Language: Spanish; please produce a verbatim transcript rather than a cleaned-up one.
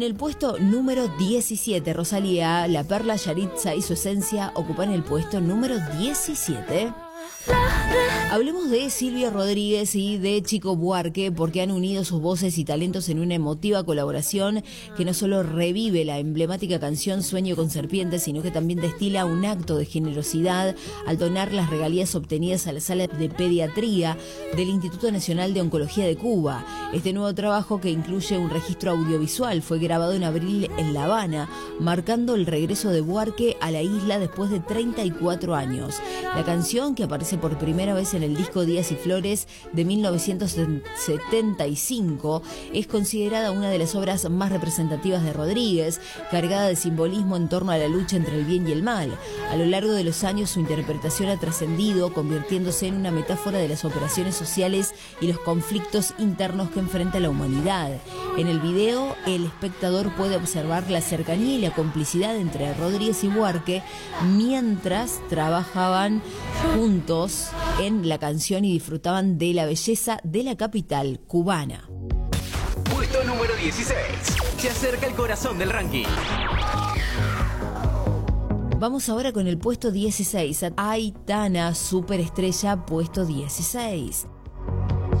En el puesto número diecisiete, Rosalía, La Perla, Yaritza y su esencia ocupan el puesto número diecisiete. Hablemos de Silvio Rodríguez y de Chico Buarque, porque han unido sus voces y talentos en una emotiva colaboración que no solo revive la emblemática canción Sueño con Serpientes, sino que también destila un acto de generosidad al donar las regalías obtenidas a la sala de pediatría del Instituto Nacional de Oncología de Cuba. Este nuevo trabajo, que incluye un registro audiovisual, fue grabado en abril en La Habana, marcando el regreso de Buarque a la isla después de treinta y cuatro años. La canción, que aparece por primera vez en el disco Días y Flores de mil novecientos setenta y cinco, es considerada una de las obras más representativas de Rodríguez, cargada de simbolismo en torno a la lucha entre el bien y el mal. A lo largo de los años, su interpretación ha trascendido, convirtiéndose en una metáfora de las operaciones sociales y los conflictos internos que enfrenta la humanidad. En el video, el espectador puede observar la cercanía y la complicidad entre Rodríguez y Buarque mientras trabajaban juntos en la canción y disfrutaban de la belleza de la capital cubana. Puesto número dieciséis. Se acerca el corazón del ranking. Vamos ahora con el puesto dieciséis. Aitana, superestrella, puesto dieciséis.